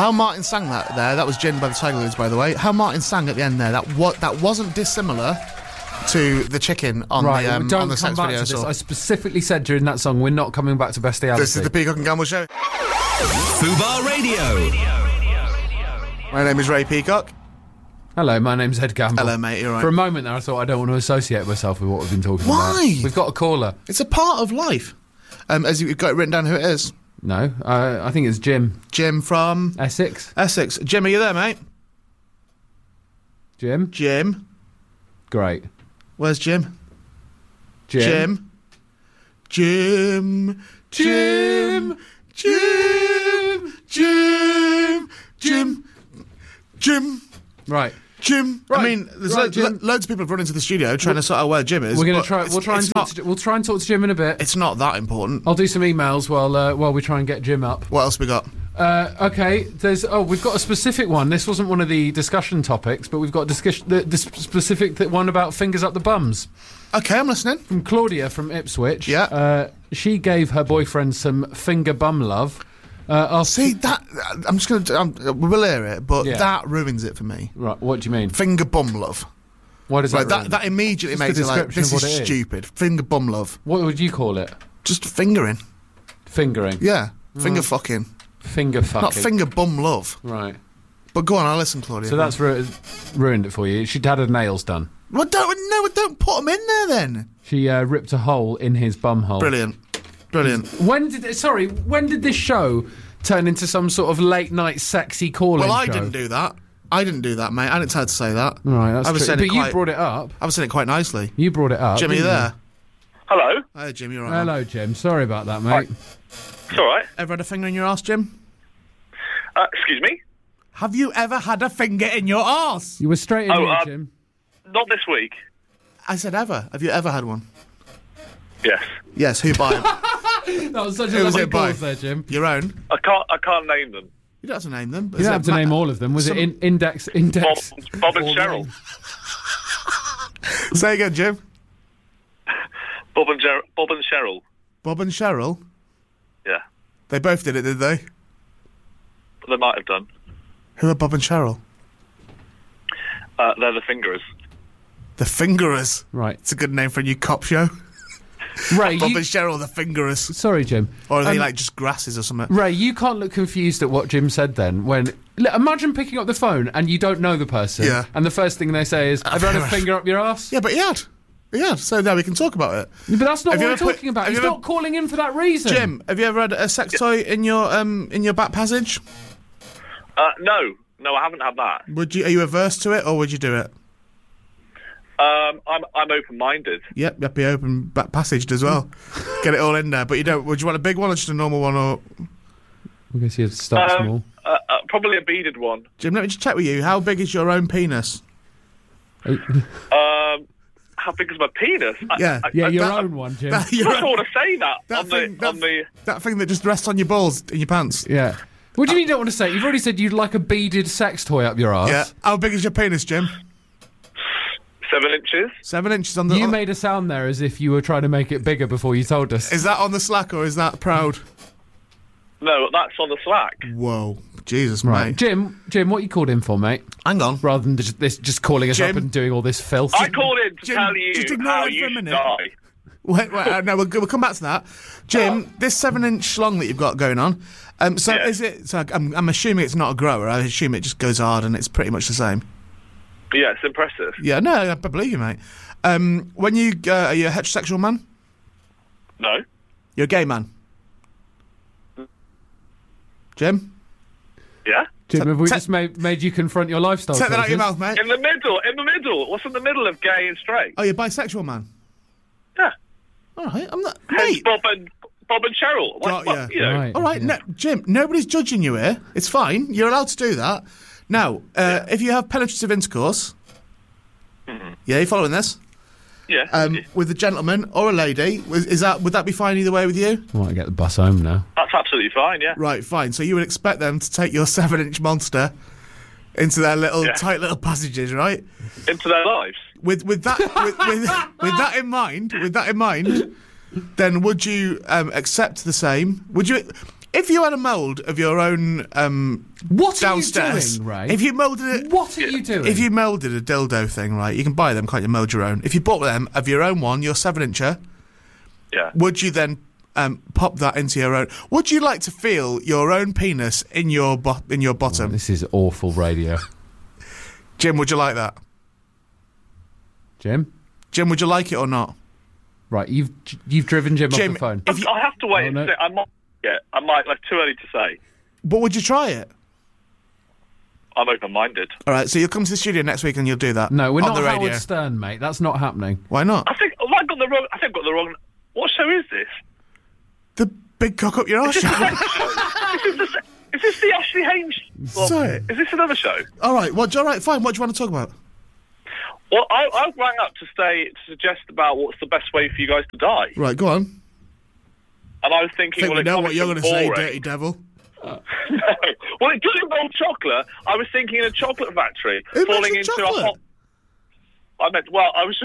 How Martin sang that there, that was Gin by the Tigerlords, by the way. How Martin sang at the end there, that wasn't dissimilar to the chicken on the sex video. This. I specifically said during that song, we're not coming back to bestiality. This is the Peacock and Gamble Show. Fubar Radio. My name is Ray Peacock. Hello, my name's Ed Gamble. Hello, mate, you're right. For a moment there, I thought I don't want to associate myself with what we've been talking about. Why? We've got a caller. It's a part of life. As you've got it written down who it is. No, I think it's Jim. Jim from... Essex. Jim, are you there, mate? Jim? Great. Where's Jim? Jim. Right. Jim. Right. I mean, there's loads of people have run into the studio trying to sort out where Jim is. We're going to try. We'll try and talk to Jim in a bit. It's not that important. I'll do some emails while we try and get Jim up. What else we got? Okay. We've got a specific one. This wasn't one of the discussion topics, but we've got the specific one about fingers up the bums. Okay, I'm listening. From Claudia from Ipswich. Yeah. She gave her boyfriend some finger bum love. See that? I'm just going to. We'll hear it, but that ruins it for me. Right. What do you mean? Finger bum love. Why does that immediately makes it like this is stupid? Finger bum love. What would you call it? Just fingering. Fingering. Yeah. Finger fucking. Finger fucking. Not finger bum love. Right. But go on, I'll listen, Claudia. So that's ruined it for you. She'd had her nails done. Well, don't put them in there then. She ripped a hole in his bum hole. Brilliant. When did this show turn into some sort of late night sexy calling show? Well, I didn't do that. Mate. I didn't tell her to say that. Right, that's true. But you brought it up. I was saying it quite nicely. You brought it up. Jimmy, you there? Hello. Hey, Jim, you're right. Hello, Jim. Sorry about that, mate. It's all right. Ever had a finger in your arse, Jim? Excuse me? Have you ever had a finger in your arse? You were straight in here, Jim. Not this week. I said ever. Have you ever had one? Yes. Yes, who by? That was such a lovely pause there, Jim. Your own? I can't name them. You don't have to name them. You don't have to name all of them. Was it Index? Bob and Cheryl. Say again, Jim. Bob and Cheryl. Bob and Cheryl? Yeah. They both did it, did they? They might have done. Who are Bob and Cheryl? They're the Fingerers. The Fingerers? Right. It's a good name for a new cop show. Ray, Bob and Cheryl, the Fingerers. Sorry, Jim. Or are they just grasses or something? Ray, you can't look confused at what Jim said then. Imagine picking up the phone and you don't know the person. Yeah. And the first thing they say is, "Have you had a finger up your arse?" Yeah, but he had. So now we can talk about it. But that's not what we're talking about. He's not calling in for that reason. Jim, have you ever had a sex toy in your back passage? No, I haven't had that. Are you averse to it, or would you do it? I'm open-minded. Yep, you'd be open back passaged as well. Get it all in there, but you don't. Would you want a big one or just a normal one? Or I guess you start small. Probably a beaded one. Jim, let me just check with you. How big is your own penis? How big is my penis? Your own one, Jim. I don't want to say that that thing that just rests on your balls in your pants. Yeah. What do you mean you don't want to say it? You've already said you'd like a beaded sex toy up your arse. Yeah. How big is your penis, Jim? 7 inches. 7 inches on the... You made a sound there as if you were trying to make it bigger before you told us. Is that on the Slack or is that proud? No, that's on the Slack. Whoa. Jesus, right. mate. Jim, what you called in for, mate? Hang on. Rather than just calling us up and doing all this filth. I called in to tell you how you should die. Wait, no, we'll come back to that. Jim, this 7-inch schlong that you've got going on, is it... So I'm assuming it's not a grower. I assume it just goes hard and it's pretty much the same. Yeah, it's impressive. Yeah, no, I believe you, mate. When you... are you a heterosexual man? No. You're a gay man? Jim? Yeah? Jim, have we just made you confront your lifestyle? Take that out of your mouth, mate. In the middle. What's in the middle of gay and straight? Oh, you're a bisexual man? Yeah. All right, I'm not... Hence Bob and Cheryl. All right, no, Jim, nobody's judging you here. It's fine. You're allowed to do that. Now, if you have penetrative intercourse... Mm-hmm. Yeah, you following this? Yeah. With a gentleman or a lady, would that be fine either way with you? I want to get the bus home now. That's absolutely fine, yeah. Right, fine. So you would expect them to take your 7-inch monster into their little tight little passages, right? Into their lives. With that in mind, then would you accept the same? Would you? If you had a mould of your own What downstairs, are you doing, Ray? if you moulded it, What are you doing? if you moulded a dildo thing, right, you can buy them, can't you? Mould your own. If you bought them of your own one, your 7-incher, Yeah. would you then pop that into your own? Would you like to feel your own penis in your bottom? This is awful radio. Jim, would you like that? Jim? Jim, would you like it or not? Right, you've driven Jim Jim, off the phone. if you, I have to wait. Oh, no. and see. I might. Like, too early to say. but would you try it? I'm open-minded. All right, so you'll come to the studio next week and you'll do that. No, we're on not the radio. Howard Stern, mate. That's not happening. Why not? I think I've got the wrong. I think I've got the wrong. What show is this? The big cock up your arse show. Is this the Ashley Haynes? Well, Sorry. is this another show? All right, all right, fine. What do you want to talk about? Well, I rang up to suggest about what's the best way for you guys to die, Right, go on. and I was thinking, I think well, we it know can't what be you're so going to say, boring. dirty devil. No. Well, it does involve chocolate. I was thinking in a chocolate factory, Who falling mentioned into chocolate? a hot. I was just.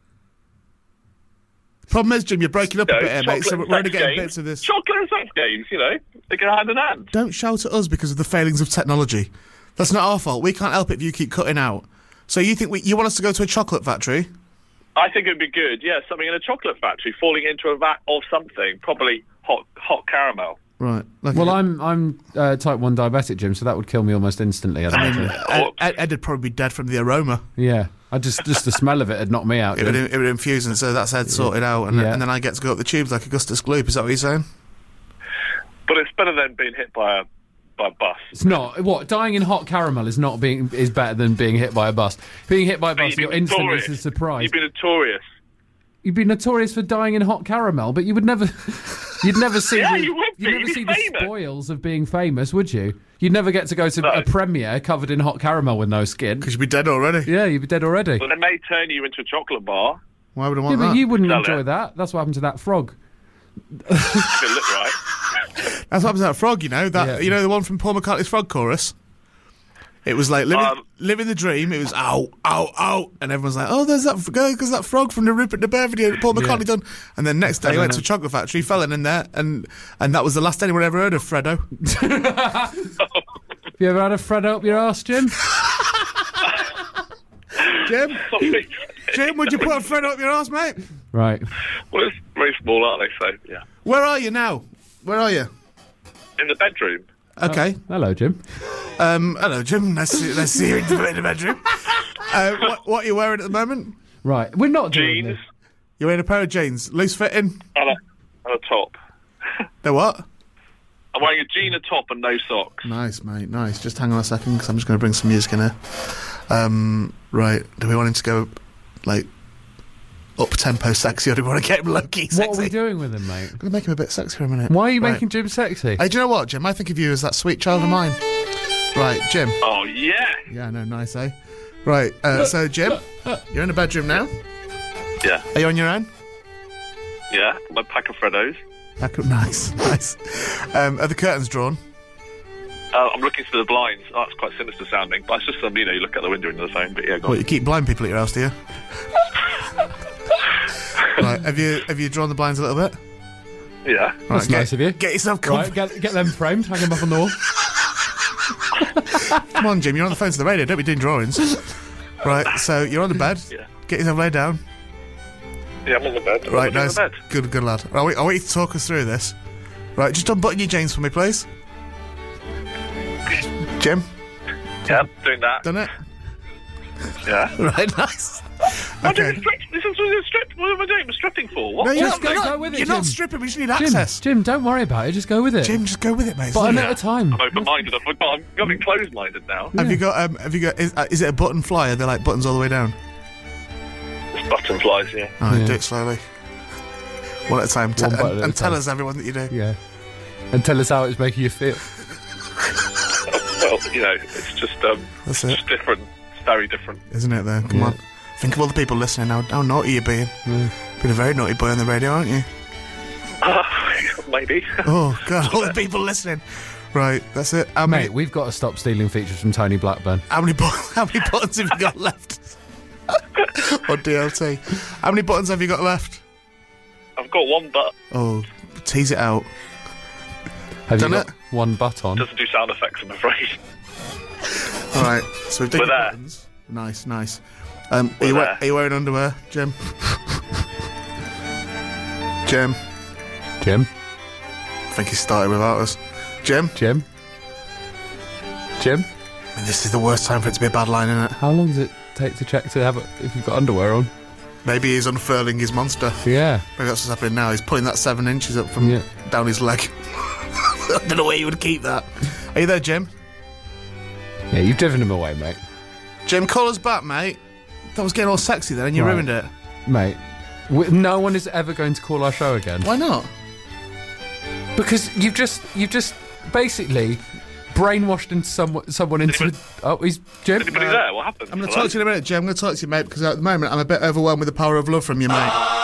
Problem is, Jim, you're breaking up a bit here, mate, so chocolate we're only sex getting games. bits of this. Chocolate and sex games, they go hand in hand. Don't shout at us because of the failings of technology. That's not our fault. We can't help it if you keep cutting out. So you think you want us to go to a chocolate factory? I think it'd be good, something in a chocolate factory, falling into a vat of something, probably hot caramel. Right. Okay. Well, I'm type 1 diabetic, Jim, so that would kill me almost instantly. I think. Ed would probably be dead from the aroma. Yeah, I just the smell of it had knocked me out. It Jim. would infuse, and so that's Ed sorted out, and then I get to go up the tubes like Augustus Gloop. Is that what you're saying? But it's better than being hit by a bus. It's not. What, dying in hot caramel is better than being hit by a bus. Being hit by a bus, you're instantly surprised. You'd be notorious. You'd be notorious for dying in hot caramel, but you'd never see. Yeah, the, you would be. You'd never You'd be see the famous. spoils of being famous, would you? You'd never get to go to No. a premiere covered in hot caramel with no skin. Because you'd be dead already. Yeah, you'd be dead already. But they may turn you into a chocolate bar. Why would I Yeah, want but that? you wouldn't Sell enjoy it. that. That's what happened to that frog. If it looked right. That's what happens to that frog, Yeah. You know the one from Paul McCartney's Frog Chorus? It was like living the dream. It was ow, ow, ow, and everyone's like, "Oh, there's that because that frog from the Rupert the Bear video that Paul McCartney done." And then next day, he went to a chocolate factory, fell in there, and that was the last anyone ever heard of Freddo. Have you ever had a Freddo up your arse, Jim? Jim, would you put a Freddo up your arse, mate? Right. Well, it's very small, aren't they? So, yeah. Where are you now? Where are you? In the bedroom. Okay. Hello, Jim. Hello, Jim. Nice to see you in the bedroom. What are you wearing at the moment? Right. We're not doing Jeans this. You're wearing a pair of jeans, loose fitting. and a top. The what? I'm wearing a jean, a top, and no socks. Nice, mate. Nice. Just hang on a second, because I'm just going to bring some music in here. Right. Do we want him to go like up tempo sexy, or do we want to get him low key sexy? What are we doing with him, mate? I'm going to make him a bit sexy for a minute. Why are you Right. making Jim sexy? Hey, do you know what, Jim? I think of you as that sweet child of mine. Right, Jim. Oh, yeah. Yeah, no, nice, eh? Right, so Jim, you're in the bedroom now. Yeah. Are you on your own? Yeah. My pack of Freddos. Nice, nice. Are the curtains drawn? I'm looking through the blinds. Oh, it's quite sinister sounding. But it's just you look out the window into the phone. But yeah, go What, on. you keep blind people at your house, do you? Right, have you drawn the blinds a little bit? Yeah. That's Right, nice of you. Get yourself Right, comfy. get them framed, hang them up on the wall. Come on, Jim, you're on the phone to the radio, don't be doing drawings. Right, so you're on the bed. Yeah. Get yourself laid down. Yeah, I'm on the bed. Right, I'm on nice. the bed. Good lad. I want you to talk us through this. Right, just unbutton your jeans for me, please. Jim, Yeah, doing that. done it? Yeah. Right, nice. I'm doing Okay. a strip. This is a strip. What am I doing? I'm stripping for? What? No, you're Just not, go with it, you're Jim. not stripping, we just need Jim, access. Jim, don't worry about it. Just go with it. Jim, just go with it, mate. Button Look. at a time. I'm open-minded. I'm getting closed-minded now. Have you got, is it a button fly? Are they like buttons all the way down? It's button flies, yeah. Oh, Yeah. do it slowly. One at a time. One button at a And tell time. us everyone that you do. Yeah. And tell us how it's making you feel. Well, it's just That's it's it. different. It's very different. Isn't it, though? Come Yeah. on. Think of all the people listening now. How naughty you're being. Been a very naughty boy on the radio, aren't you? Maybe. Oh, God, all the people listening. Right, that's it. How many, Mate, we've got to stop stealing features from Tony Blackburn. how many buttons have you got left? Or DLT. How many buttons have you got left? I've got one, but Oh, tease it out. Have Done you got it? one butt on? Doesn't do sound effects, I'm afraid. All right, so we've done We're your there. buttons. Nice. Are you wearing underwear, Jim? Jim? Jim? I think he started without us. Jim? Jim? Jim? I mean, this is the worst time for it to be a bad line, isn't it? How long does it take to check to have if you've got underwear on? Maybe he's unfurling his monster. Yeah. Maybe that's what's happening now. He's pulling that 7 inches up from down his leg. I don't know where you would keep that. Are you there, Jim? Yeah, you've driven him away, mate. Jim, call us back, mate. That was getting all sexy then, and you ruined it. Mate, no one is ever going to call our show again. Why not? Because you've just basically brainwashed into someone into... Oh, he's... Jim? Anybody there? What happened? I'm going to talk to you in a minute, Jim. I'm going to talk to you, mate, because at the moment I'm a bit overwhelmed with the power of love from you, mate.